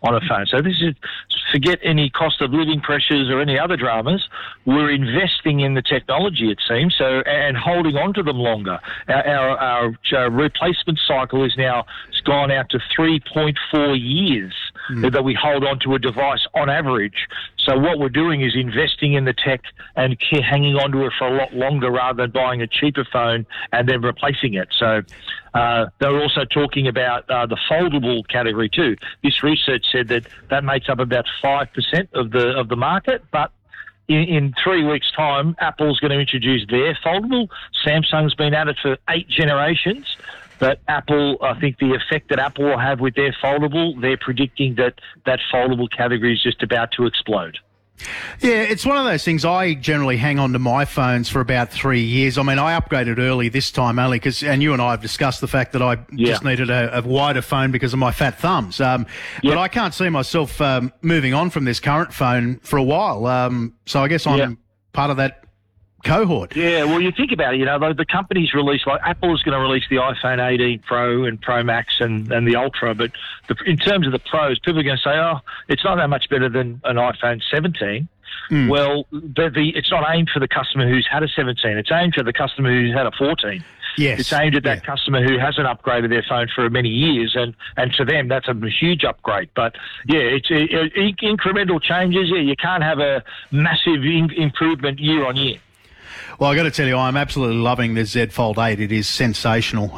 on a phone. So this is, forget any cost of living pressures or any other dramas. We're investing in the technology, it seems, and holding on to them longer. Our replacement cycle is now gone out to 3.4 years that we hold on to a device on average. So what we're doing is investing in the tech and hanging on to it for a lot longer rather than buying a cheaper phone and then replacing it. So they're also talking about the foldable category too. This research said that makes up about 5% of the market, but in 3 weeks' time, Apple's going to introduce their foldable. Samsung's been at it for 8 generations. But Apple, I think the effect that Apple will have with their foldable, they're predicting that foldable category is just about to explode. Yeah, it's one of those things. I generally hang on to my phones for about 3 years. I mean, I upgraded early this time only because, and you and I have discussed the fact that I just needed a wider phone because of my fat thumbs. But I can't see myself moving on from this current phone for a while. So I guess I'm part of that cohort. Yeah, well, you think about it, the companies release, like Apple is going to release the iPhone 18 Pro and Pro Max and the Ultra, but in terms of the pros, people are going to say, it's not that much better than an iPhone 17. Well, it's not aimed for the customer who's had a 17. It's aimed for the customer who's had a 14. Yes. It's aimed at that customer who hasn't upgraded their phone for many years, and to them, that's a huge upgrade. But, it's incremental changes. Yeah, you can't have a massive improvement year on year. Well, I got to tell you, I'm absolutely loving the Z Fold 8. It is sensational.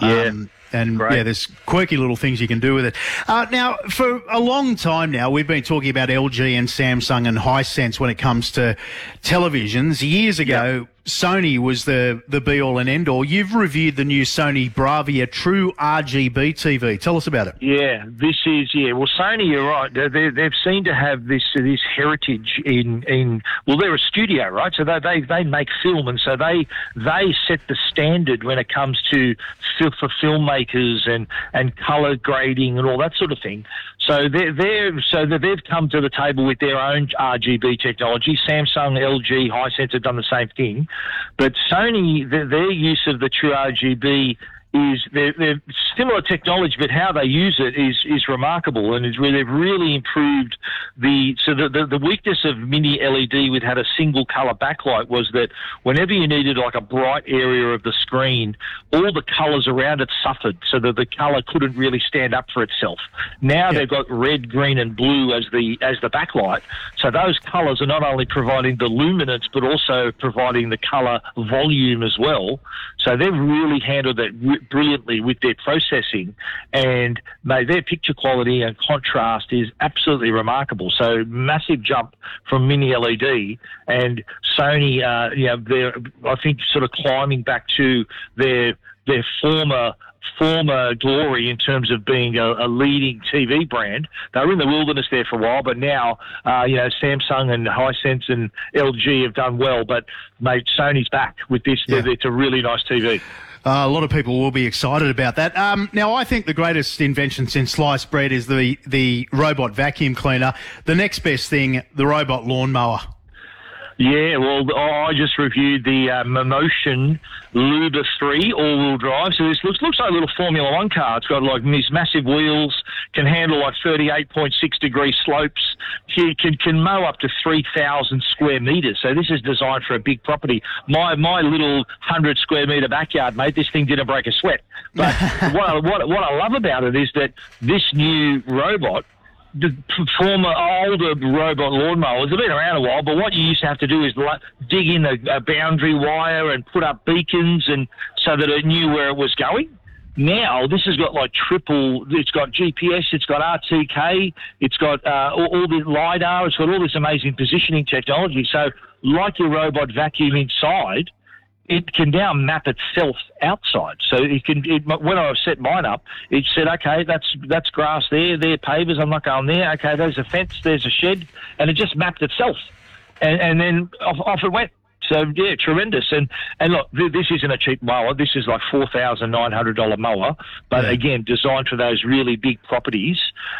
There's quirky little things you can do with it. Now, for a long time now, we've been talking about LG and Samsung and Hisense when it comes to televisions. Years ago, Sony was the be-all and end-all. You've reviewed the new Sony Bravia True RGB TV. Tell us about it. Yeah, well, Sony, you're right. They've seemed to have this heritage in they're a studio, right? So they make film, and so they set the standard when it comes to for filmmakers and colour grading and all that sort of thing. So they've come to the table with their own RGB technology. Samsung, LG, Hisense have done the same thing. But Sony, their use of the True RGB is they're similar technology, but how they use it is remarkable, and they've really improved the weakness of mini LED with had a single color backlight was that whenever you needed like a bright area of the screen, all the colors around it suffered, so that the color couldn't really stand up for itself. Now they've got red, green, and blue as the backlight, so those colors are not only providing the luminance but also providing the color volume as well. So they've really handled that brilliantly with their processing, and their picture quality and contrast is absolutely remarkable. So massive jump from mini LED, and Sony, they're I think sort of climbing back to their former glory in terms of being a leading TV brand. They were in the wilderness there for a while, but now, Samsung and Hisense and LG have done well, but mate, Sony's back with this. Yeah. It's a really nice TV. A lot of people will be excited about that. Now, I think the greatest invention since sliced bread is the robot vacuum cleaner. The next best thing, the robot lawnmower. Yeah, well, I just reviewed the Momotion Luba 3 all-wheel drive. So this looks like a little Formula One car. It's got like these massive wheels, can handle like 38.6 degree slopes. Can mow up to 3,000 square metres. So this is designed for a big property. My little 100 square metre backyard, mate, this thing didn't break a sweat. But what I love about it is that this new robot, the former older robot lawnmowers have been around a while, but what you used to have to do is dig in a boundary wire and put up beacons and so that it knew where it was going. Now, this has got it's got GPS, it's got RTK, it's got all the LiDAR, it's got all this amazing positioning technology. So like your robot vacuum inside, it can now map itself outside. So when I set mine up, it said, okay, that's grass there, pavers, I'm not going there. Okay, there's a fence, there's a shed, and it just mapped itself. And then off it went. So, yeah, tremendous. And look, this isn't a cheap mower. This is like $4,900 mower, but again, designed for those really big properties.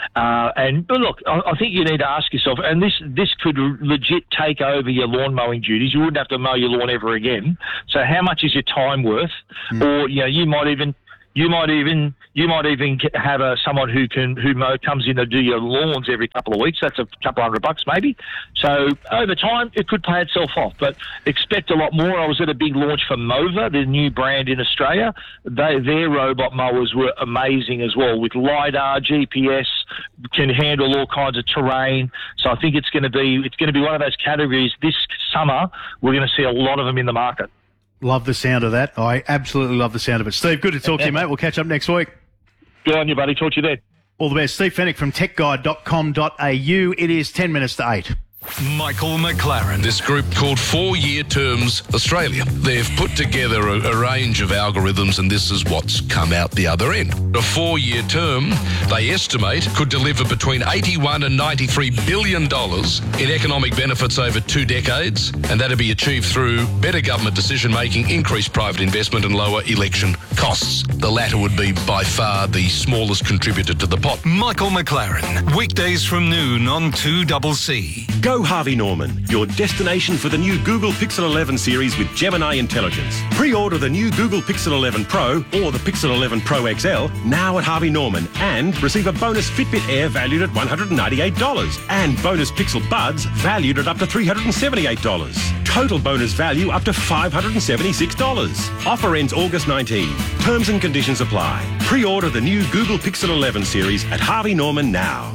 But look, I think you need to ask yourself, and this could legit take over your lawn mowing duties. You wouldn't have to mow your lawn ever again. So how much is your time worth? Or, you might even You might even have someone who comes in to do your lawns every couple of weeks. That's a couple $100 maybe. So over time, it could pay itself off. But expect a lot more. I was at a big launch for Mova, the new brand in Australia. Their robot mowers were amazing as well, with LiDAR, GPS, can handle all kinds of terrain. So I think it's going to be one of those categories this summer. We're going to see a lot of them in the market. Love the sound of that. I absolutely love the sound of it. Steve, good to talk to you, mate. We'll catch up next week. Good on you, buddy. Talk to you then. All the best. Steve Fennick from techguide.com.au. It is 10 minutes to 8. Michael McLaren. This group called 4 Year Terms Australia. They've put together a range of algorithms, and this is what's come out the other end. A 4-year term, they estimate, could deliver between $81 and $93 billion in economic benefits over 2 decades, and that'll be achieved through better government decision-making, increased private investment and lower election costs. The latter would be by far the smallest contributor to the pot. Michael McLaren, weekdays from noon on 2CC. Go Harvey Norman, your destination for the new Google Pixel 11 series with Gemini Intelligence. Pre-order the new Google Pixel 11 Pro or the Pixel 11 Pro XL now at Harvey Norman and receive a bonus Fitbit Air valued at $198 and bonus Pixel Buds valued at up to $378. Total bonus value up to $576. Offer ends August 19. Terms and conditions apply. Pre-order the new Google Pixel 11 series at Harvey Norman now.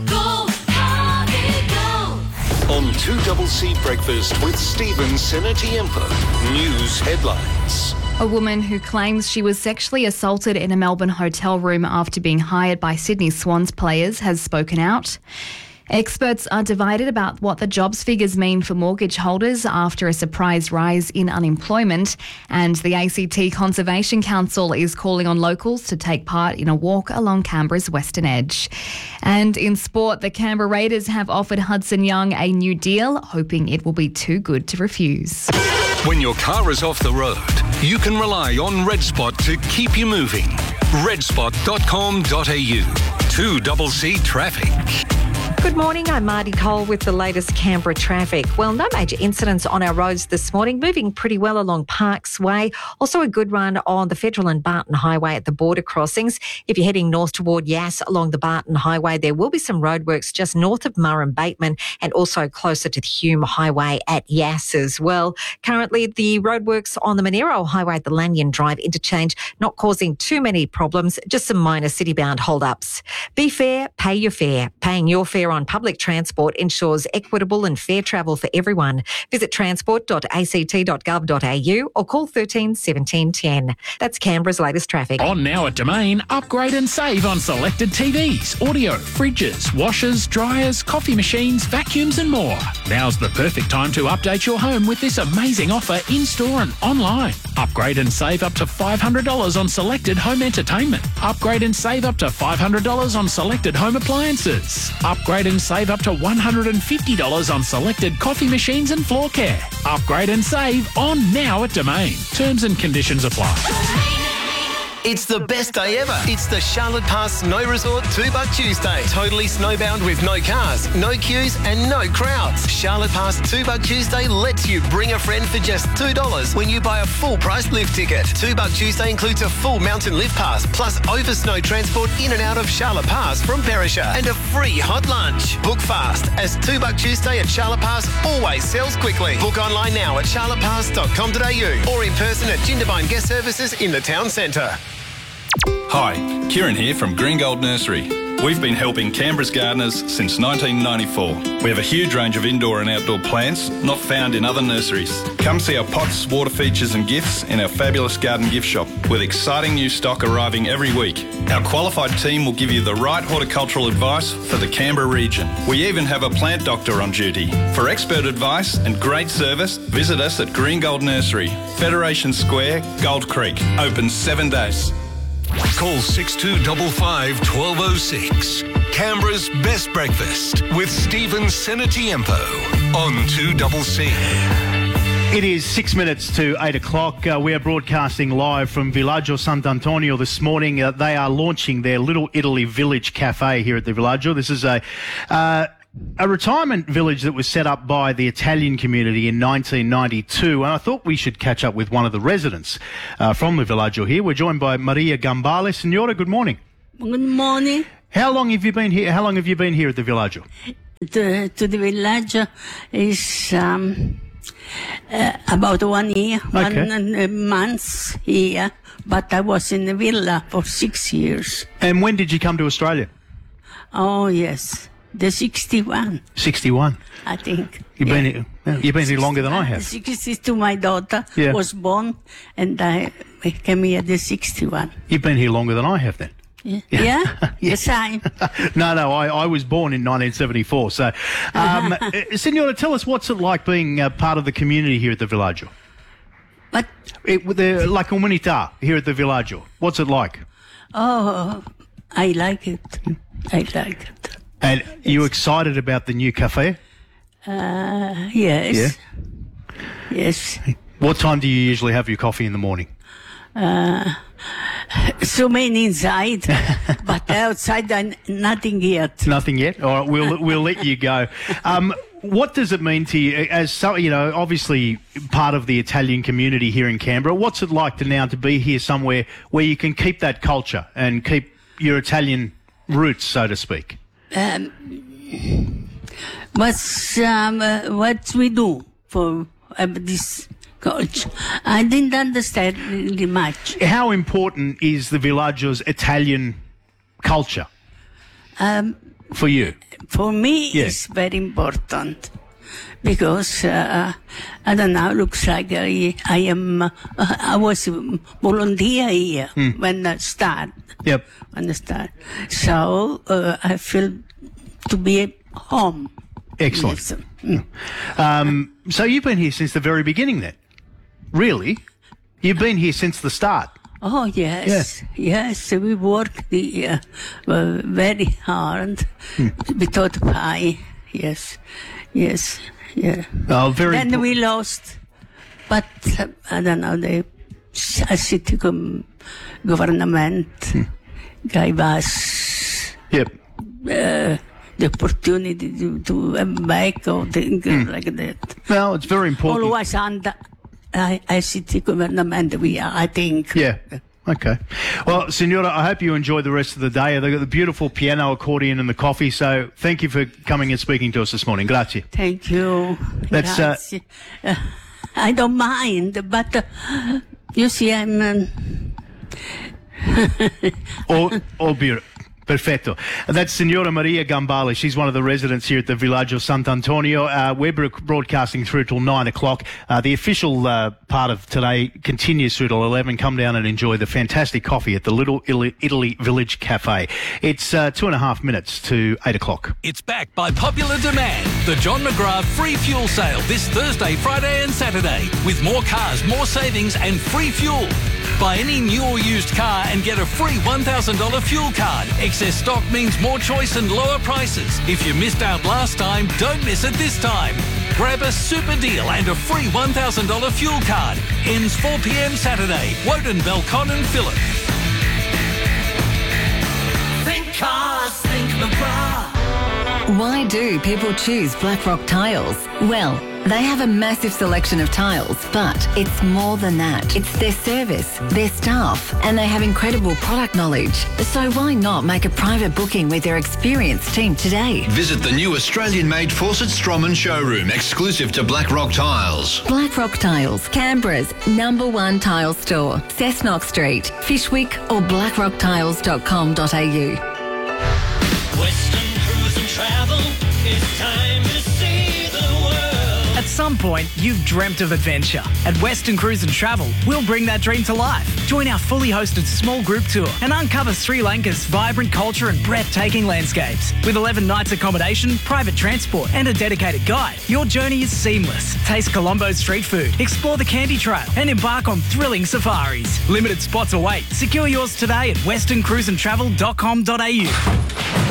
On 2CC Breakfast with Stephen Senatiempo. News headlines. A woman who claims she was sexually assaulted in a Melbourne hotel room after being hired by Sydney Swans players has spoken out. Experts are divided about what the jobs figures mean for mortgage holders after a surprise rise in unemployment, and the ACT Conservation Council is calling on locals to take part in a walk along Canberra's western edge. And in sport, the Canberra Raiders have offered Hudson Young a new deal, hoping it will be too good to refuse. When your car is off the road, you can rely on RedSpot to keep you moving. redspot.com.au. 2CC Traffic. Good morning, I'm Marty Cole with the latest Canberra traffic. Well, no major incidents on our roads this morning, moving pretty well along Parks Way. Also a good run on the Federal and Barton Highway at the border crossings. If you're heading north toward Yass along the Barton Highway, there will be some roadworks just north of Murrum Bateman and also closer to the Hume Highway at Yass as well. Currently, the roadworks on the Monero Highway at the Lanyon Drive interchange not causing too many problems, just some minor city-bound hold-ups. Be fair, pay your fare. Paying your fare on public transport ensures equitable and fair travel for everyone. Visit transport.act.gov.au or call 13 17 10. That's Canberra's latest traffic. On now at Domain, upgrade and save on selected TVs, audio, fridges, washers, dryers, coffee machines, vacuums and more. Now's the perfect time to update your home with this amazing offer in-store and online. Upgrade and save up to $500 on selected home entertainment. Upgrade and save up to $500 on selected home appliances. Upgrade and save up to $150 on selected coffee machines and floor care. Upgrade and save on now at Domain. Terms and conditions apply. It's the best day ever. It's the Charlotte Pass Snow Resort $2 Tuesday. Totally snowbound with no cars, no queues and no crowds. Charlotte Pass $2 Tuesday lets you bring a friend for just $2 when you buy a full price lift ticket. $2 Tuesday includes a full mountain lift pass plus over snow transport in and out of Charlotte Pass from Perisher and a free hot lunch. Book fast as $2 Tuesday at Charlotte Pass always sells quickly. Book online now at charlottepass.com.au or in person at Jindabyne Guest Services in the town centre. Hi, Kieran here from Green Gold Nursery. We've been helping Canberra's gardeners since 1994. We have a huge range of indoor and outdoor plants not found in other nurseries. Come see our pots, water features and gifts in our fabulous garden gift shop with exciting new stock arriving every week. Our qualified team will give you the right horticultural advice for the Canberra region. We even have a plant doctor on duty. For expert advice and great service, visit us at Green Gold Nursery, Federation Square, Gold Creek. Open 7 days. Call 6255 1206. Canberra's Best Breakfast with Stephen Senatiempo on 2CC. It is 6 minutes to 8 o'clock. We are broadcasting live from Villaggio Sant'Antonio this morning. They are launching their Little Italy Village Cafe here at the Villaggio. This is a a retirement village that was set up by the Italian community in 1992, and I thought we should catch up with one of the residents from the Villaggio here. We're joined by Maria Gambale. Signora, good morning. Good morning. How long have you been here? How long have you been here at the Villaggio? To the Villaggio is about 1 year, Okay. 1 month here, but I was in the villa for 6 years. And when did you come to Australia? Oh, yes. The 61, 61. I think. You've been here longer than I have. 62, my daughter Yeah. was born, and I came here the 61. You've been here longer than I have then. Yeah? Yeah? The same. No, I was born in 1974. So, Signora, tell us what's it like being part of the community here at the Villaggio? But, La comunità here at the Villaggio. What's it like? oh, I like it. I like it. And are you excited about the new cafe? Yes. Yeah. Yes. What time do you usually have your coffee in the morning? So many inside, but outside, nothing yet. Nothing yet? All right, we'll let you go. What does it mean to you as obviously part of the Italian community here in Canberra? What's it like to be here somewhere where you can keep that culture and keep your Italian roots, so to speak? What we do for this culture? I didn't understand really much. How important is the Villaggio's Italian culture for you? For me, Yeah. it's very important because I don't know. Looks like I was volunteer here when I start. Yep. When I start, so I feel to be home. Excellent. Yes. So you've been here since the very beginning then? Really? You've been here since the start? Oh, yes. Yes, we worked here very hard without pay. Yes. Yeah. Oh, very. Then we lost. But, I don't know, the city government gave us Yep. the opportunity to have back or things like that. Well, it's very important. Always under city government we are, I think. Yeah. Okay. Well, Signora, I hope you enjoy the rest of the day. They've got the beautiful piano, accordion and the coffee. So thank you for coming and speaking to us this morning. Grazie. Thank you. That's, Grazie. I don't mind, but you see, I'm... all beautiful. Perfetto. That's Signora Maria Gambale. She's one of the residents here at the Villaggio Sant'Antonio. We're broadcasting through till 9 o'clock. The official part of today continues through till 11. Come down and enjoy the fantastic coffee at the Little Italy Village Cafe. It's 2.5 minutes to 8 o'clock. It's back by popular demand. The John McGrath free fuel sale this Thursday, Friday and Saturday. With more cars, more savings and free fuel. Buy any new or used car and get a free $1,000 fuel card. Excess stock means more choice and lower prices. If you missed out last time, don't miss it this time. Grab a super deal and a free $1,000 fuel card. Ends 4 p.m. Saturday. Woden, Belcon and Phillip. Think cars, think McGrath. Why do people choose Blackrock Tiles? Well, they have a massive selection of tiles, but it's more than that. It's their service, their staff, and they have incredible product knowledge. So why not make a private booking with their experienced team today? Visit the new Australian-made Fawcett Stroman showroom, exclusive to Blackrock Tiles. Blackrock Tiles, Canberra's #1 tile store. Cessnock Street, Fishwick or blackrocktiles.com.au. Western Cruise and Travel, it's time to see the world. At some point, you've dreamt of adventure. At Western Cruise and Travel, we'll bring that dream to life. Join our fully hosted small group tour and uncover Sri Lanka's vibrant culture and breathtaking landscapes. With 11 nights accommodation, private transport and a dedicated guide, your journey is seamless. Taste Colombo's street food, explore the Candy Trail and embark on thrilling safaris. Limited spots await. Secure yours today at westerncruiseandtravel.com.au.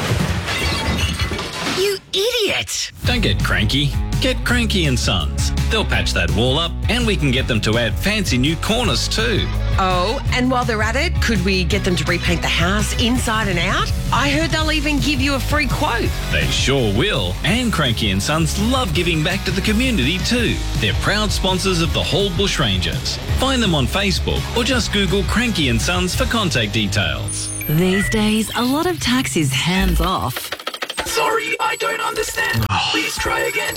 You idiot! Don't get cranky. Get Cranky & Sons. They'll patch that wall up and we can get them to add fancy new cornice too. Oh, and while they're at it, could we get them to repaint the house inside and out? I heard they'll even give you a free quote. They sure will. And Cranky and Sons love giving back to the community too. They're proud sponsors of the Hall Bushrangers. Find them on Facebook or just Google Cranky and Sons for contact details. These days, a lot of tax is hands off. Sorry, I don't understand. Please try again.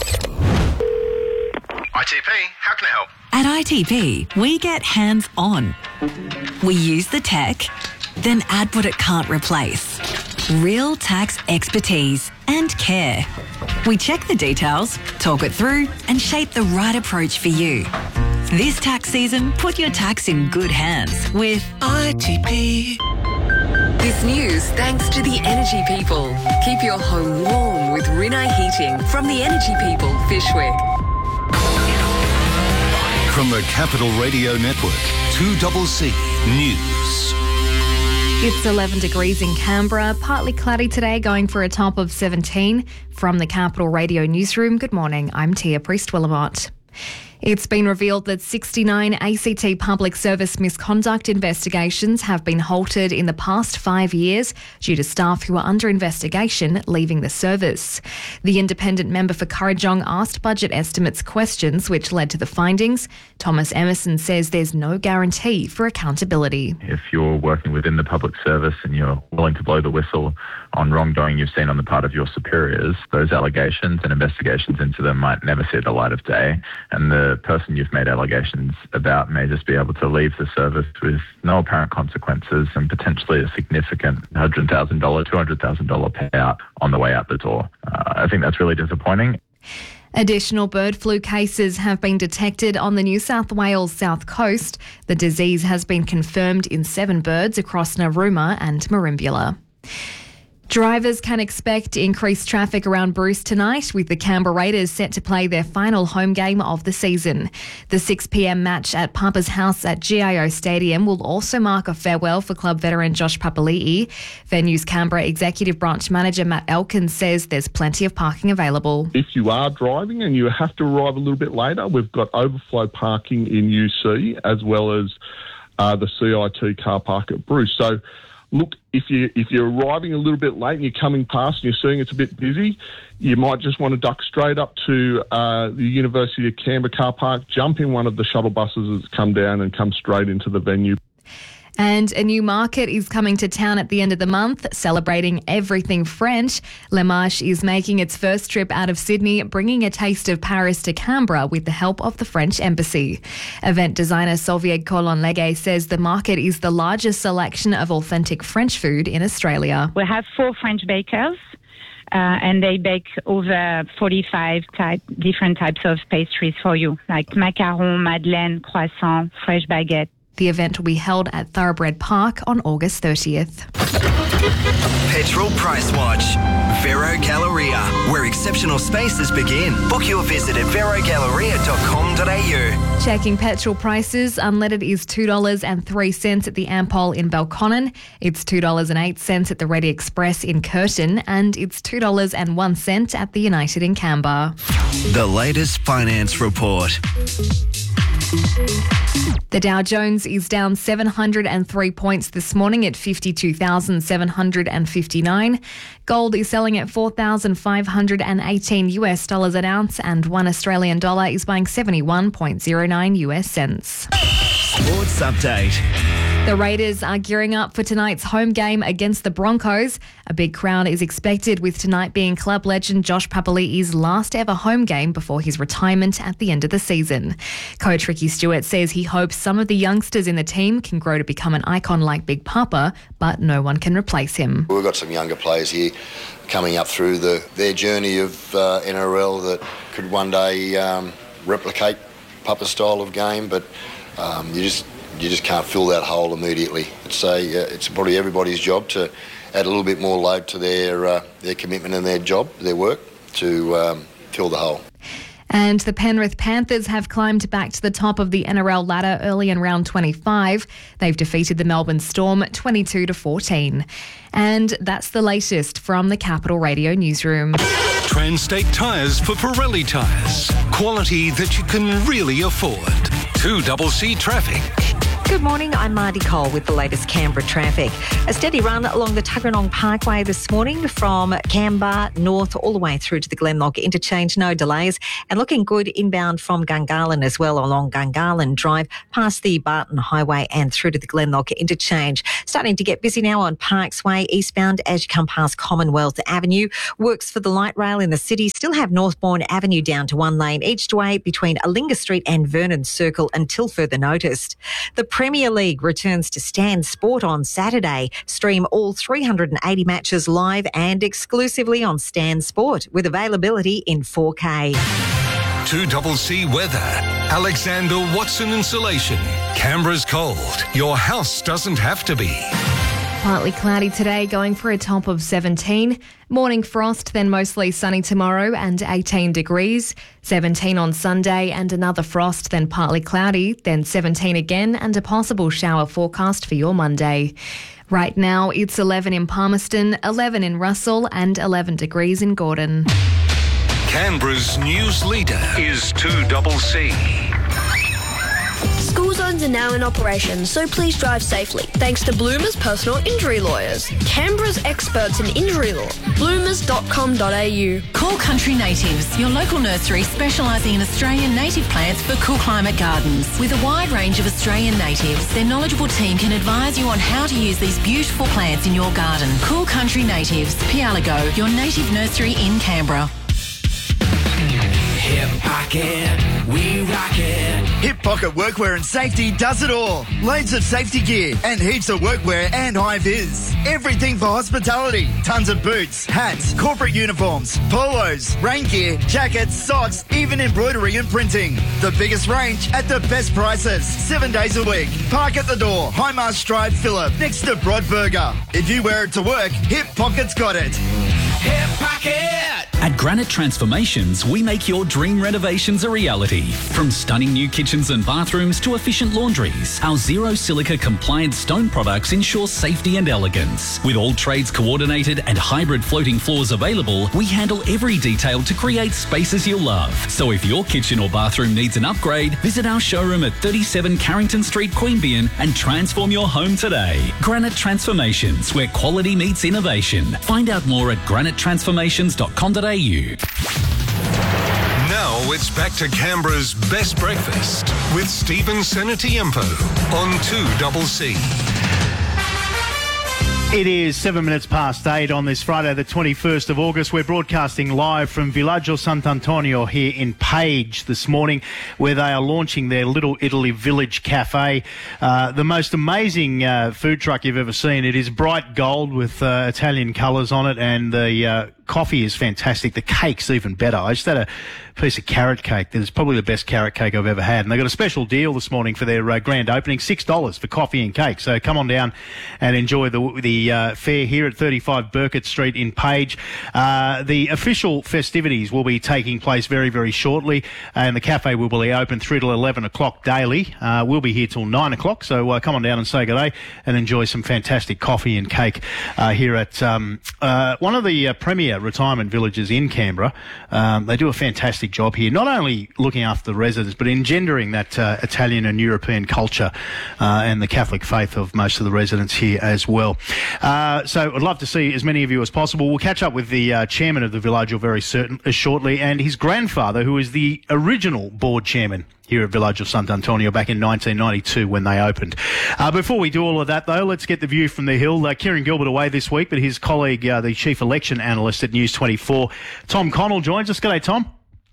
ITP, how can I help? At ITP, we get hands on. We use the tech, then add what it can't replace. Real tax expertise and care. We check the details, talk it through, and shape the right approach for you. This tax season, put your tax in good hands with ITP. This news thanks to the Energy People. Keep your home warm with Rinnai Heating from the Energy People, Fishwick. From the Capital Radio Network, 2CC News. It's 11 degrees in Canberra, partly cloudy today, going for a top of 17. From the Capital Radio Newsroom, good morning, I'm Tia Priest-Willamott. It's been revealed that 69 ACT public service misconduct investigations have been halted in the past 5 years due to staff who are under investigation leaving the service. The independent member for Kurrajong asked budget estimates questions which led to the findings. Thomas Emerson says there's no guarantee for accountability. If you're working within the public service and you're willing to blow the whistle on wrongdoing you've seen on the part of your superiors, those allegations and investigations into them might never see the light of day, and the person you've made allegations about may just be able to leave the service with no apparent consequences and potentially a significant $100,000, $200,000 payout on the way out the door. I think that's really disappointing. Additional bird flu cases have been detected on the New South Wales south coast. The disease has been confirmed in 7 birds across Narooma and Merimbula. Drivers can expect increased traffic around Bruce tonight, with the Canberra Raiders set to play their final home game of the season. The 6 p.m. match at Papa's house at GIO Stadium will also mark a farewell for club veteran Josh Papali'i. Venue's Canberra Executive Branch Manager Matt Elkins says there's plenty of parking available. If you are driving and you have to arrive a little bit later, we've got overflow parking in UC as well as the CIT car park at Bruce. So, look, if you're arriving a little bit late and you're coming past and you're seeing it's a bit busy, you might just want to duck straight up to the University of Canberra car park, jump in one of the shuttle buses that's come down and come straight into the venue. And a new market is coming to town at the end of the month, celebrating everything French. Le Marche is making its first trip out of Sydney, bringing a taste of Paris to Canberra with the help of the French Embassy. Event designer Solvier Colon-Leguet says the market is the largest selection of authentic French food in Australia. We have 4 French bakers. And they bake over 45 different types of pastries for you, like macaron, madeleine, croissant, fresh baguette. The event will be held at Thoroughbred Park on August 30th. Petrol Price Watch. Vero Galleria, where exceptional spaces begin. Book your visit at verogalleria.com.au. Checking petrol prices, unleaded is $2.03 at the Ampol in Belconnen. It's $2.08 at the Ready Express in Curtin, and it's $2.01 at the United in Canberra. The latest finance report. The Dow Jones is down 703 points this morning at 52,759. Gold is selling at $4,518 an ounce, and $1 Australian dollar is buying 71.09 US cents. Sports update. The Raiders are gearing up for tonight's home game against the Broncos. A big crowd is expected, with tonight being club legend Josh Papali'i's last ever home game before his retirement at the end of the season. Coach Ricky Stewart says he hopes some of the youngsters in the team can grow to become an icon like Big Papa, but no one can replace him. We've got some younger players here coming up through their journey of NRL that could one day replicate Papa's style of game, but you just can't fill that hole immediately. It's probably everybody's job to add a little bit more load to their commitment and their job, their work, to fill the hole. And the Penrith Panthers have climbed back to the top of the NRL ladder early in round 25. They've defeated the Melbourne Storm 22-14. And that's the latest from the Capital Radio Newsroom. Transtate Tyres for Pirelli tyres. Quality that you can really afford. 2CC Traffic. Good morning, I'm Marty Cole with the latest Canberra traffic. A steady run along the Tuggeranong Parkway this morning from Canberra north all the way through to the Glenlock interchange, no delays, and looking good inbound from Gungahlin as well along Gungahlin Drive past the Barton Highway and through to the Glenlock interchange. Starting to get busy now on Parks Way eastbound as you come past Commonwealth Avenue. Works for the light rail in the city still have Northbourne Avenue down to one lane each way between Alinga Street and Vernon Circle until further noticed. The Premier League returns to Stan Sport on Saturday. Stream all 380 matches live and exclusively on Stan Sport with availability in 4K. 2CC weather. Alexander Watson Insulation. Canberra's cold. Your house doesn't have to be. Partly cloudy today, going for a top of 17. Morning frost, then mostly sunny tomorrow and 18 degrees. 17 on Sunday and another frost, then partly cloudy, then 17 again and a possible shower forecast for your Monday. Right now, it's 11 in Palmerston, 11 in Russell and 11 degrees in Gordon. Canberra's news leader is 2CC. School zones are now in operation, so please drive safely. Thanks to Bloomers Personal Injury Lawyers, Canberra's experts in injury law. bloomers.com.au. Cool Country Natives, your local nursery specialising in Australian native plants for cool climate gardens. With a wide range of Australian natives, their knowledgeable team can advise you on how to use these beautiful plants in your garden. Cool Country Natives, Pialago, your native nursery in Canberra. Hip Pocket, we rock it. Hip Pocket Workwear and Safety does it all. Loads of safety gear and heaps of workwear and high-vis. Everything for hospitality. Tons of boots, hats, corporate uniforms, polos, rain gear, jackets, socks, even embroidery and printing. The biggest range at the best prices. 7 days a week. Park at the door. High Mast Drive, Phillip, next to Broadburger. If you wear it to work, Hip Pocket's got it. Hip Pocket! At Granite Transformations, we make your dream renovations a reality. From stunning new kitchens and bathrooms to efficient laundries, our zero silica compliant stone products ensure safety and elegance. With all trades coordinated and hybrid floating floors available, we handle every detail to create spaces you'll love. So if your kitchen or bathroom needs an upgrade, visit our showroom at 37 Carrington Street, Queanbeyan and transform your home today. Granite Transformations, where quality meets innovation. Find out more at granitetransformations.com.au. Now it's back to Canberra's best breakfast with Stephen Senatiempo on 2CC. It is 7 minutes past 8 on this Friday, the 21st of August. We're broadcasting live from Villaggio Sant'Antonio here in Page this morning, where they are launching their Little Italy Village Cafe. The most amazing food truck you've ever seen. It is bright gold with Italian colours on it, and the coffee is fantastic. The cake's even better. I just had a piece of carrot cake. It's probably the best carrot cake I've ever had. And they got a special deal this morning for their grand opening, $6 for coffee and cake. So come on down and enjoy the fair here at 35 Burkett Street in Page. The official festivities will be taking place very, very shortly, and the cafe will be open 3 till 11 o'clock daily. We'll be here till 9 o'clock, so come on down and say good day and enjoy some fantastic coffee and cake here at one of the premier retirement villages in Canberra. They do a fantastic job here, not only looking after the residents, but engendering that Italian and European culture and the Catholic faith of most of the residents here as well. So I'd love to see as many of you as possible. We'll catch up with the chairman of the Villaggio very shortly, and his grandfather, who is the original board chairman here at Villaggio Sant'Antonio back in 1992 when they opened. Before we do all of that, though, let's get the view from the hill. Kieran Gilbert away this week, but his colleague, the chief election analyst at News 24, Tom Connell, joins us. G'day, Tom.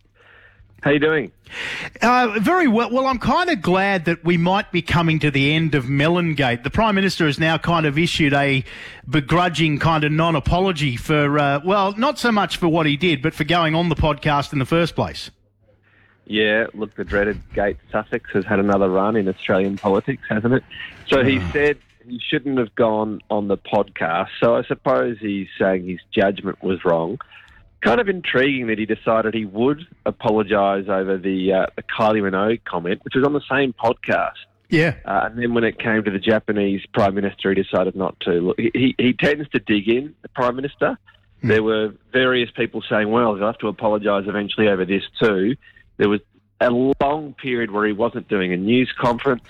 How you doing? Very well. Well, I'm kind of glad that we might be coming to the end of Mellongate. The Prime Minister has now kind of issued a begrudging kind of non-apology for, well, not so much for what he did, but for going on the podcast in the first place. Yeah, look, the dreaded Gate Sussex has had another run in Australian politics, hasn't it? So he said he shouldn't have gone on the podcast. So I suppose he's saying his judgment was wrong. Kind of intriguing that he decided he would apologise over the Kylie Minogue comment, which was on the same podcast. Yeah. And then when it came to the Japanese Prime Minister, he decided not to. Look, he tends to dig in, the Prime Minister. There were various people saying, well, he'll have to apologise eventually over this too. There was a long period where he wasn't doing a news conference.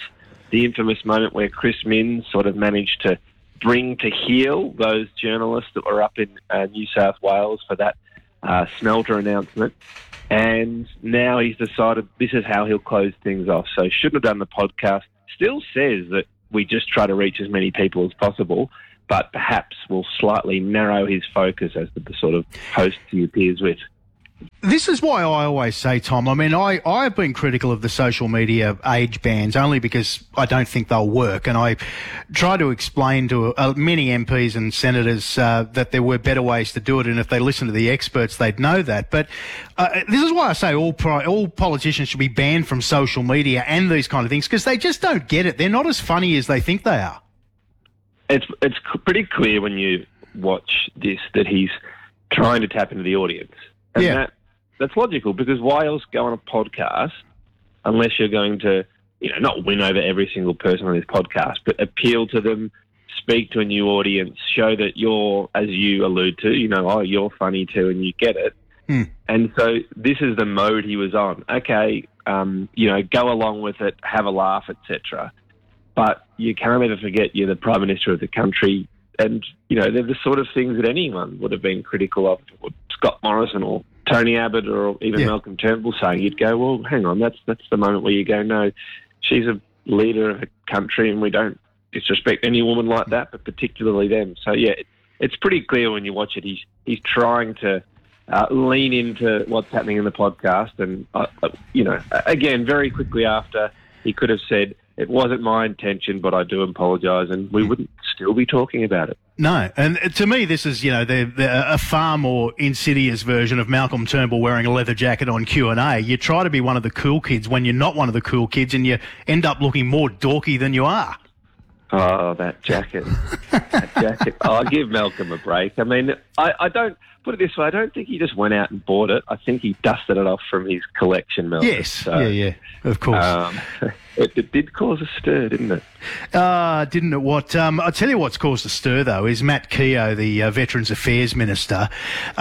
the infamous moment where Chris Minns sort of managed to bring to heel those journalists that were up in New South Wales for that smelter announcement. And now he's decided this is how he'll close things off. So shouldn't have done the podcast. Still says that we just try to reach as many people as possible, but perhaps will slightly narrow his focus as to the sort of hosts he appears with. This is why I always say, Tom, I mean, I've been critical of the social media age bans only because I don't think they'll work. And I try to explain to many MPs and senators that there were better ways to do it. And if they listen to the experts, they'd know that. But this is why I say all politicians should be banned from social media and these kind of things, because they just don't get it. They're not as funny as they think they are. It's pretty clear when you watch this that he's trying to tap into the audience. And that's logical, because why else go on a podcast unless you're going to, not win over every single person on this podcast, but appeal to them, speak to a new audience, show that you're, as you allude to, you're funny too and you get it. And so this is the mode he was on. Okay, go along with it, have a laugh, etc. But you can't ever forget you're the Prime Minister of the country. And, they're the sort of things that anyone would have been critical of. Scott Morrison or Tony Abbott or even Malcolm Turnbull saying, you'd go, well, hang on, that's the moment where you go, no, she's a leader of a country and we don't disrespect any woman like that, but particularly them. So, it's pretty clear when you watch it. He's trying to lean into what's happening in the podcast. And, again, very quickly after, he could have said, it wasn't my intention, but I do apologise, and we wouldn't still be talking about it. No, and to me, this is, they're a far more insidious version of Malcolm Turnbull wearing a leather jacket on Q&A. You try to be one of the cool kids when you're not one of the cool kids, and you end up looking more dorky than you are. Oh, that jacket. That jacket. I'll give Malcolm a break. I mean, I don't... Put it this way, I don't think he just went out and bought it. I think he dusted it off from his collection, Malcolm. Yes, so, of course. It did cause a stir, didn't it? Didn't it? What? I'll tell you what's caused a stir, though, is Matt Keogh, the Veterans Affairs Minister.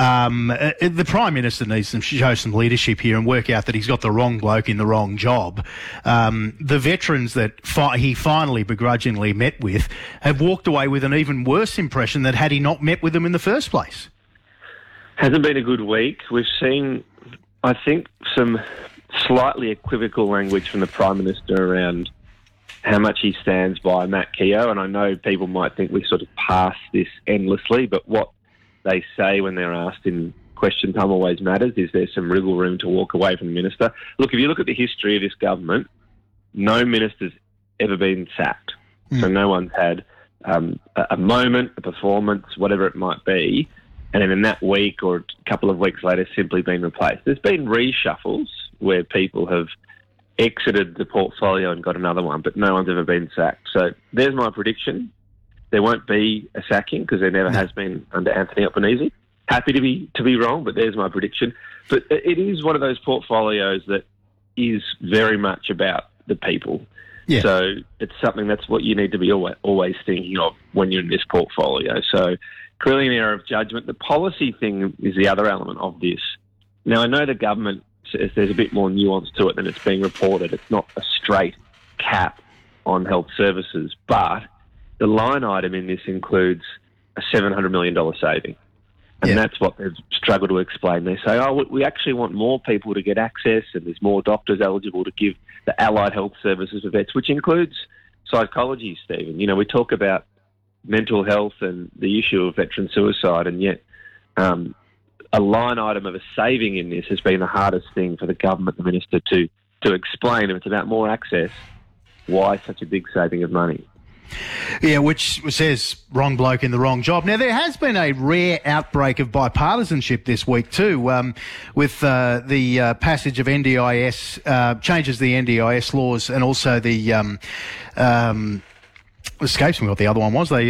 The Prime Minister needs to show some leadership here and work out that he's got the wrong bloke in the wrong job. The veterans that he finally begrudgingly met with have walked away with an even worse impression than had he not met with them in the first place. Hasn't been a good week. We've seen, I think, some slightly equivocal language from the Prime Minister around how much he stands by Matt Keogh. And I know people might think we sort of pass this endlessly, but what they say when they're asked in question time always matters. Is there some wriggle room to walk away from the minister? Look, if you look at the history of this government, no minister's ever been sacked. So no one's had a moment, a performance, whatever it might be, and then in that week or a couple of weeks later simply been replaced. There's been reshuffles where people have exited the portfolio and got another one, but no one's ever been sacked. So there's my prediction. There won't be a sacking because there never has been under Anthony Albanese. Happy to be wrong, but there's my prediction. But it is one of those portfolios that is very much about the people. Yeah. So it's something that's what you need to be always thinking of when you're in this portfolio. So clearly an error of judgment. The policy thing is the other element of this. Now, I know the government says there's a bit more nuance to it than it's being reported. It's not a straight cap on health services, but the line item in this includes a $700 million saving. And that's what they've struggled to explain. They say, we actually want more people to get access and there's more doctors eligible to give the allied health services for vets, which includes psychology, Stephen. We talk about mental health and the issue of veteran suicide, and yet a line item of a saving in this has been the hardest thing for the government, the minister, to explain. If it's about more access, why such a big saving of money? Yeah, which says wrong bloke in the wrong job. Now, there has been a rare outbreak of bipartisanship this week too, with the passage of NDIS, changes the NDIS laws, and also the escapes me what the other one was. They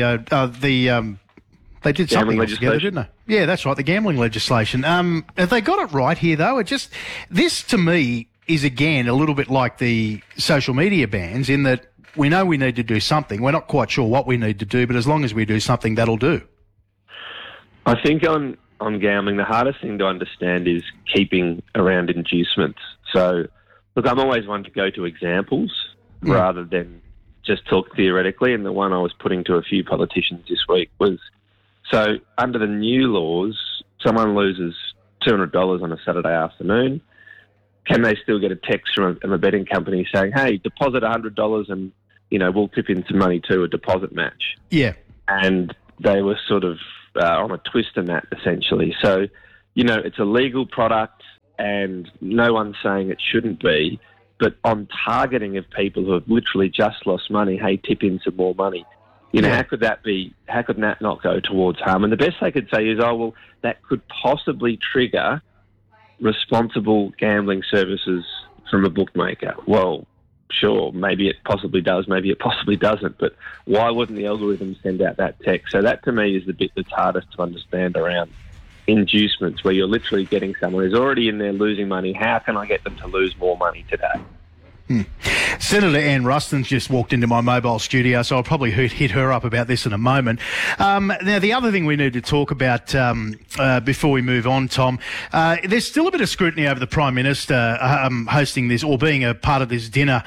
did something else together, didn't they? Yeah, that's right, the gambling legislation. Have they got it right here, though? This to me is again a little bit like the social media bans, in that we know we need to do something. We're not quite sure what we need to do, but as long as we do something, that'll do. I think on gambling, the hardest thing to understand is keeping around inducements. So, look, I'm always one to go to examples rather than just talk theoretically, and the one I was putting to a few politicians this week was, so under the new laws, someone loses $200 on a Saturday afternoon. Can they still get a text from a betting company saying, hey, deposit $100 and, we'll tip in some money too, a deposit match? Yeah. And they were sort of on a twist in that, essentially. So, it's a legal product and no one's saying it shouldn't be, but on targeting of people who have literally just lost money, hey, tip in some more money. How could that be? How could that not go towards harm? And the best they could say is, that could possibly trigger responsible gambling services from a bookmaker. Well, sure, maybe it possibly does, maybe it possibly doesn't, but why wouldn't the algorithm send out that text? So that to me is the bit that's hardest to understand around inducements, where you're literally getting someone who's already in there losing money. How can I get them to lose more money today? Senator Ann Ruston's just walked into my mobile studio, so I'll probably hit her up about this in a moment. Now, the other thing we need to talk about before we move on, Tom, there's still a bit of scrutiny over the Prime Minister hosting this or being a part of this dinner.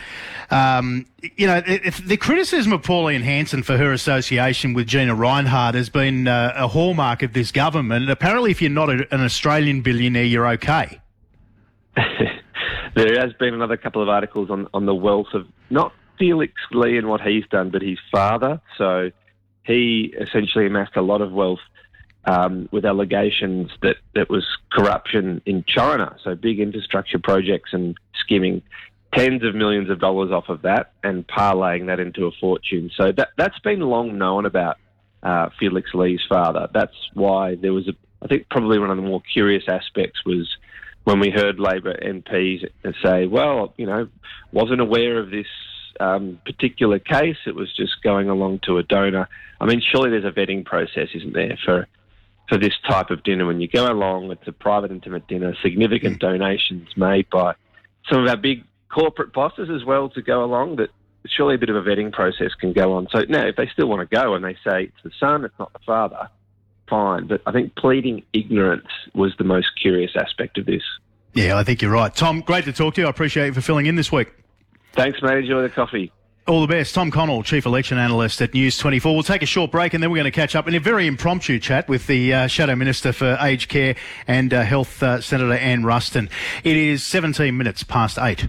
The criticism of Pauline Hanson for her association with Gina Rinehart has been a hallmark of this government. Apparently, if you're not an Australian billionaire, you're okay. There has been another couple of articles on the wealth of not Felix Lee and what he's done, but his father. So he essentially amassed a lot of wealth with allegations that was corruption in China. So big infrastructure projects and skimming tens of millions of dollars off of that and parlaying that into a fortune. So that's been long known about Felix Lee's father. That's why there was I think probably one of the more curious aspects was when we heard Labor MPs say, wasn't aware of this particular case, it was just going along to a donor. I mean, surely there's a vetting process, isn't there, for this type of dinner? When you go along, it's a private, intimate dinner, significant donations made by some of our big corporate bosses as well to go along, that surely a bit of a vetting process can go on. So now, if they still want to go and they say it's the son, it's not the father, fine. But I think pleading ignorance was the most curious aspect of this. Yeah, I think you're right. Tom, great to talk to you. I appreciate you for filling in this week. Thanks, mate. Enjoy the coffee. All the best. Tom Connell, Chief Election Analyst at News 24. We'll take a short break and then we're going to catch up in a very impromptu chat with the Shadow Minister for Aged Care and Health, Senator Ann Ruston. It is 17 minutes past 8.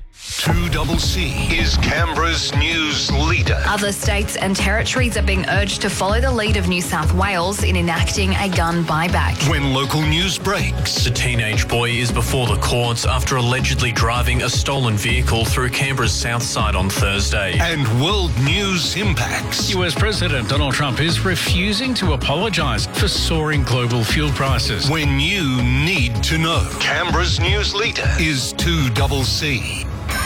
2CC is Canberra's news leader. Other states and territories are being urged to follow the lead of New South Wales in enacting a gun buyback. When local news breaks. The teenage boy is before the courts after allegedly driving a stolen vehicle through Canberra's south side on Thursday. And world news impacts. US President Donald Trump is refusing to apologise for soaring global fuel prices. When you need to know. Canberra's news leader is 2CC.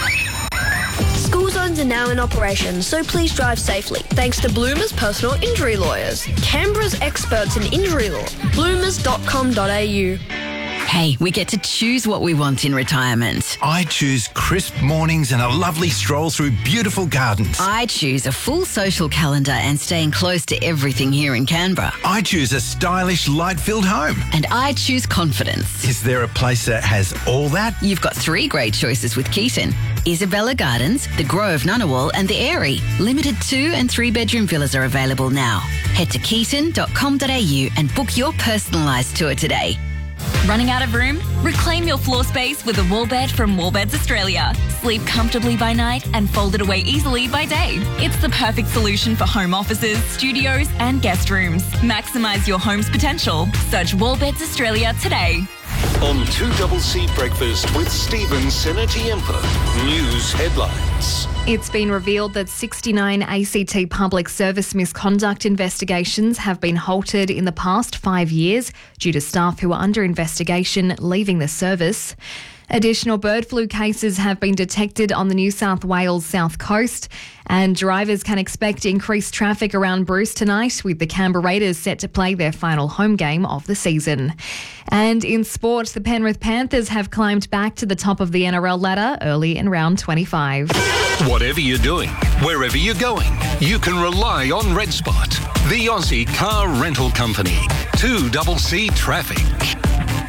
School zones are now in operation, so please drive safely. Thanks to Bloomers Personal Injury Lawyers, Canberra's experts in injury law. Bloomers.com.au. Hey, we get to choose what we want in retirement. I choose crisp mornings and a lovely stroll through beautiful gardens. I choose a full social calendar and staying close to everything here in Canberra. I choose a stylish, light-filled home. And I choose confidence. Is there a place that has all that? You've got 3 great choices with Keaton. Isabella Gardens, the Grove Ngunnawal and the Airy. Limited 2 and 3 bedroom villas are available now. Head to keaton.com.au and book your personalised tour today. Running out of room? Reclaim your floor space with a wall bed from Wallbeds Australia. Sleep comfortably by night and fold it away easily by day. It's the perfect solution for home offices, studios and guest rooms. Maximise your home's potential. Search Wallbeds Australia today. On 2CC Breakfast with Stephen Senatiempo. News headlines. It's been revealed that 69 ACT public service misconduct investigations have been halted in the past 5 years due to staff who are under investigation leaving the service. Additional bird flu cases have been detected on the New South Wales south coast, and drivers can expect increased traffic around Bruce tonight, with the Canberra Raiders set to play their final home game of the season. And in sport, the Penrith Panthers have climbed back to the top of the NRL ladder early in round 25. Whatever you're doing, wherever you're going, you can rely on Red Spot, the Aussie car rental company. 2CC Traffic.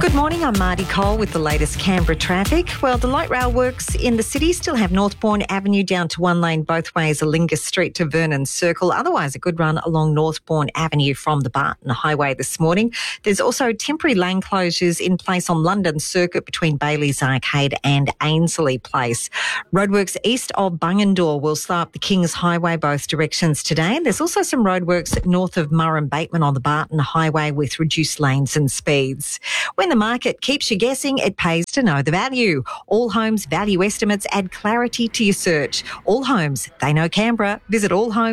Good morning, I'm Marty Cole with the latest Canberra traffic. Well, the light rail works in the city still have Northbourne Avenue down to one lane both ways, Alinga Street to Vernon Circle. Otherwise, a good run along Northbourne Avenue from the Barton Highway this morning. There's also temporary lane closures in place on London Circuit between Bailey's Arcade and Ainslie Place. Roadworks east of Bungendore will slow up the Kings Highway both directions today. And there's also some roadworks north of Murrum Bateman on the Barton Highway with reduced lanes and speeds. When the market keeps you guessing, it pays to know the value. All Homes value estimates add clarity to your search. All Homes, they know Canberra. Visit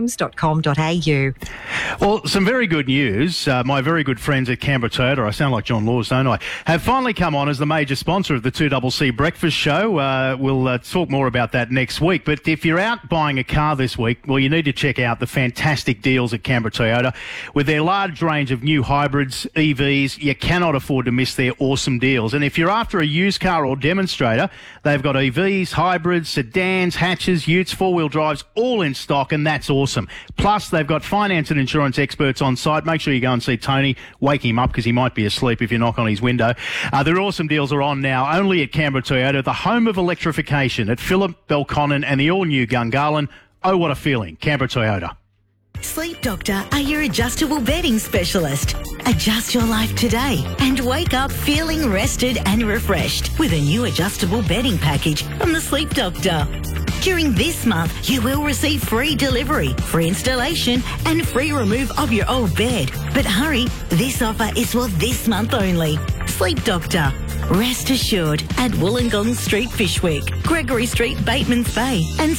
allhomes.com.au. Well, some very good news. My very good friends at Canberra Toyota, I sound like John Laws, don't I, have finally come on as the major sponsor of the 2CC Breakfast Show. We'll talk more about that next week. But if you're out buying a car this week, well, you need to check out the fantastic deals at Canberra Toyota. With their large range of new hybrids, EVs, you cannot afford to miss their awesome deals. And if you're after a used car or demonstrator, they've got EVs, hybrids, sedans, hatches, utes, four-wheel drives, all in stock, and that's awesome. Plus, they've got finance and insurance experts on site. Make sure you go and see Tony. Wake him up because he might be asleep if you knock on his window. Their awesome deals are on now, only at Canberra Toyota, the home of electrification at Phillip, Belconnen and the all-new Gungahlin. Oh, what a feeling. Canberra Toyota. Sleep Doctor are your adjustable bedding specialist. Adjust your life today and wake up feeling rested and refreshed with a new adjustable bedding package from the Sleep Doctor. During this month, you will receive free delivery, free installation and free remove of your old bed. But hurry, this offer is for this month only. Sleep Doctor. Rest assured at Wollongong Street, Fishwick, Gregory Street, Batemans Bay and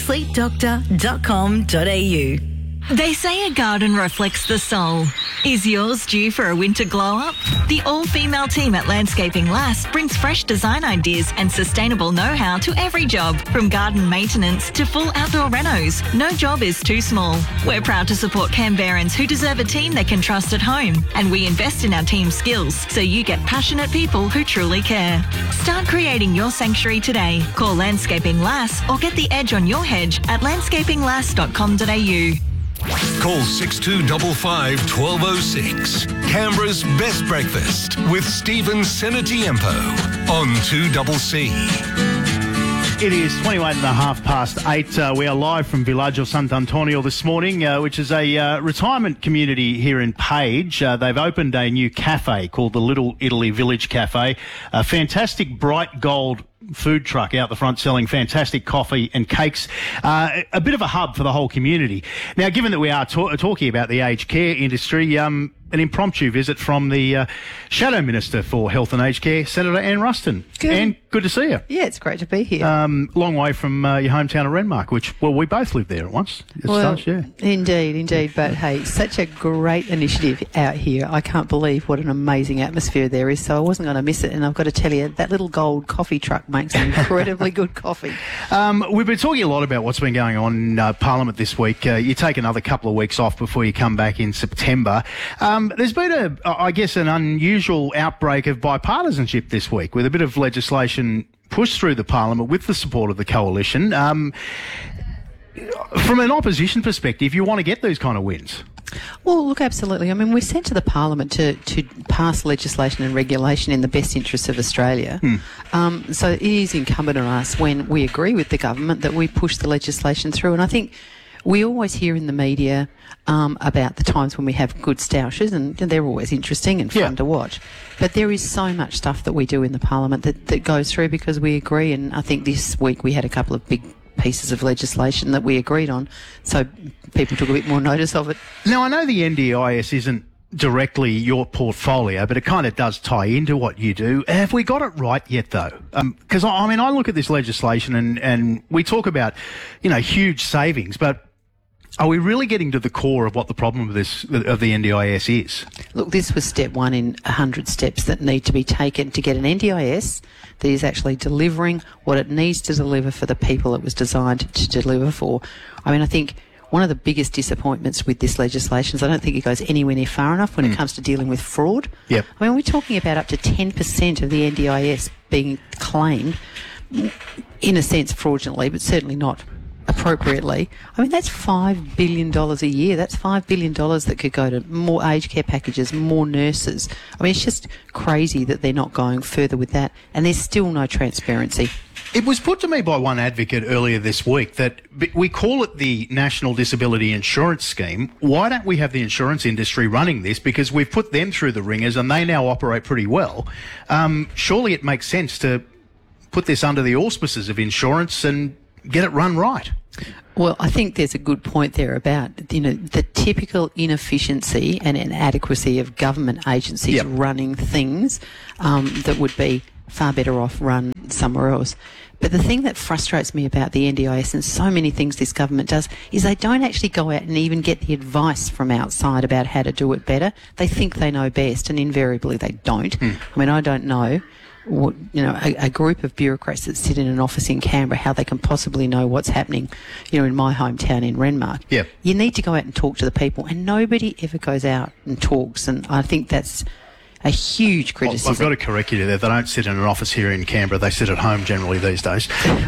sleepdoctor.com.au. They say a garden reflects the soul. Is yours due for a winter glow-up? The all-female team at Landscaping Lass brings fresh design ideas and sustainable know-how to every job, from garden maintenance to full outdoor renos. No job is too small. We're proud to support Canberrans who deserve a team they can trust at home, and we invest in our team's skills so you get passionate people who truly care. Start creating your sanctuary today. Call Landscaping Lass or get the edge on your hedge at landscapinglass.com.au. Call 6255 1206. Canberra's best breakfast with Stephen Senatiempo on 2CC. It is 8:28. We are live from Villaggio Sant'Antonio this morning, which is a retirement community here in Page. They've opened a new cafe called the Little Italy Village Cafe. A fantastic bright gold food truck out the front selling fantastic coffee and cakes. A bit of a hub for the whole community. Now, given that we are talking about the aged care industry, an impromptu visit from the Shadow Minister for Health and Aged Care, Senator Anne Ruston. Good. Anne, good to see you. Yeah, it's great to be here. Long way from your hometown of Renmark, which, well, we both lived there at once. Indeed. But hey, such a great initiative out here. I can't believe what an amazing atmosphere there is. So I wasn't going to miss it. And I've got to tell you, that little gold coffee truck makes incredibly good coffee. We've been talking a lot about what's been going on in Parliament this week. You take another couple of weeks off before you come back in September. There's been an unusual outbreak of bipartisanship this week with a bit of legislation pushed through the Parliament with the support of the Coalition. From an opposition perspective, you want to get these kind of wins. Well, look, absolutely. I mean, we're sent to the Parliament to pass legislation and regulation in the best interests of Australia. So it is incumbent on us, when we agree with the government, that we push the legislation through. And I think we always hear in the media about the times when we have good stoushes, and they're always interesting and fun to watch. But there is so much stuff that we do in the Parliament that goes through because we agree. And I think this week we had a couple of big pieces of legislation that we agreed on, so people took a bit more notice of it. Now, I know the NDIS isn't directly your portfolio, but it kind of does tie into what you do. Have we got it right yet, though? Because, I mean, I look at this legislation and we talk about, huge savings, but are we really getting to the core of what the problem of the NDIS is? Look, this was step one in 100 steps that need to be taken to get an NDIS that is actually delivering what it needs to deliver for the people it was designed to deliver for. I mean, I think one of the biggest disappointments with this legislation is I don't think it goes anywhere near far enough when it comes to dealing with fraud. Yep. I mean, we're talking about up to 10% of the NDIS being claimed, in a sense, fraudulently, but certainly not appropriately, I mean, that's $5 billion a year. That's $5 billion that could go to more aged care packages, more nurses. I mean, it's just crazy that they're not going further with that, and there's still no transparency. It was put to me by one advocate earlier this week that we call it the National Disability Insurance Scheme. Why don't we have the insurance industry running this? Because we've put them through the ringers and they now operate pretty well. Surely it makes sense to put this under the auspices of insurance and get it run right. Well, I think there's a good point there about, the typical inefficiency and inadequacy of government agencies running things that would be far better off run somewhere else. But the thing that frustrates me about the NDIS and so many things this government does is they don't actually go out and even get the advice from outside about how to do it better. They think they know best, and invariably they don't. I mean, I don't know what, a group of bureaucrats that sit in an office in Canberra, how they can possibly know what's happening, in my hometown in Renmark. Yeah. You need to go out and talk to the people, and nobody ever goes out and talks, and I think that's a huge criticism. Well, I've got to correct you there. They don't sit in an office here in Canberra. They sit at home generally these days.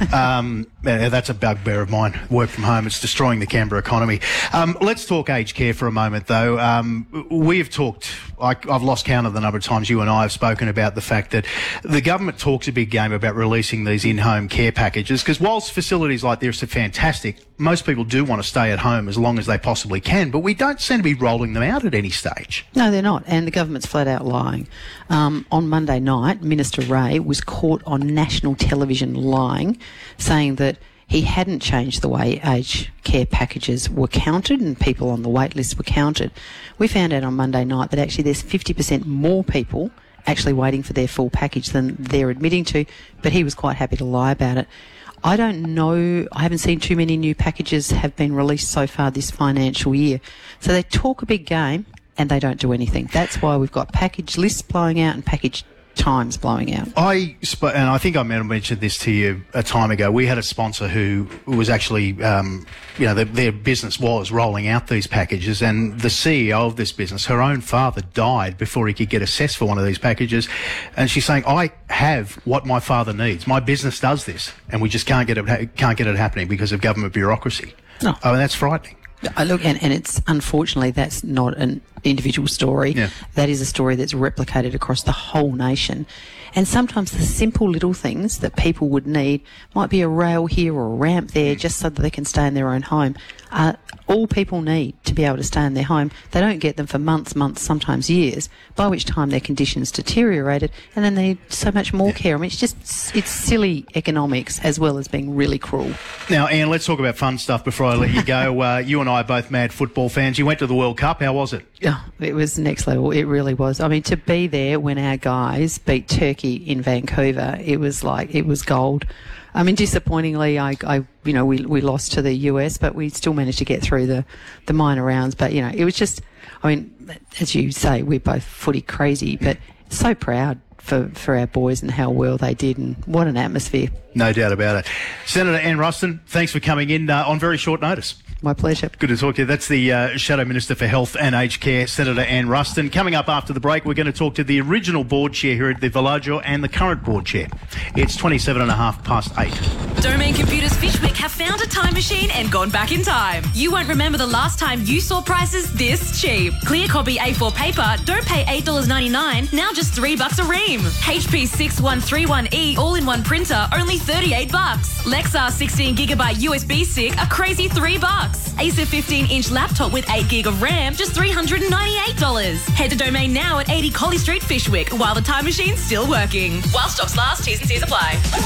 That's a bugbear of mine. Work from home. It's destroying the Canberra economy. Let's talk aged care for a moment, though. We've talked, I've lost count of the number of times you and I have spoken about the fact that the government talks a big game about releasing these in-home care packages, because whilst facilities like this are fantastic, most people do want to stay at home as long as they possibly can, but we don't seem to be rolling them out at any stage. No, they're not, and the government's flat out lying. On Monday night, Minister Ray was caught on national television lying, saying that he hadn't changed the way aged care packages were counted and people on the wait list were counted. We found out on Monday night that actually there's 50% more people actually waiting for their full package than they're admitting to, but he was quite happy to lie about it. I don't know, I haven't seen too many new packages have been released so far this financial year. So they talk a big game and they don't do anything. That's why we've got package lists blowing out and package times blowing out. And I think I mentioned this to you a time ago. We had a sponsor who was actually, their business was rolling out these packages, and the CEO of this business, her own father died before he could get assessed for one of these packages. And she's saying, I have what my father needs. My business does this, and we just can't get it happening because of government bureaucracy. No. Oh, and that's frightening. Look, and it's unfortunately that's not an individual story. Yeah. That is a story that's replicated across the whole nation. And sometimes the simple little things that people would need might be a rail here or a ramp there just so that they can stay in their own home. All people need to be able to stay in their home. They don't get them for months, sometimes years, by which time their conditions deteriorated, and then they need so much more care. I mean, it's silly economics as well as being really cruel. Now, Anne, let's talk about fun stuff before I let you go. You and I are both mad football fans. You went to the World Cup. How was it? Oh, it was next level. It really was. I mean, to be there when our guys beat Turkey in Vancouver, it was gold. I mean, disappointingly, we lost to the US, but we still managed to get through the minor rounds. But, it was just, I mean, as you say, we're both footy crazy, but so proud for our boys and how well they did, and what an atmosphere. No doubt about it. Senator Anne Ruston, thanks for coming in on very short notice. My pleasure. Good to talk to you. That's the Shadow Minister for Health and Aged Care, Senator Anne Ruston. Coming up after the break, we're going to talk to the original board chair here at the Villaggio and the current board chair. It's 8:27. Domain Computers Fishwick have found a time machine and gone back in time. You won't remember the last time you saw prices this cheap. Clear copy A4 paper, don't pay $8.99, now just $3 a ream. HP 6131E all-in-one printer, only $38. Lexar 16GB USB stick, a crazy $3. Acer 15-inch laptop with 8GB of RAM, just $398. Head to Domain now at 80 Collie Street, Fishwick, while the time machine's still working. While stocks last, T's and C's apply.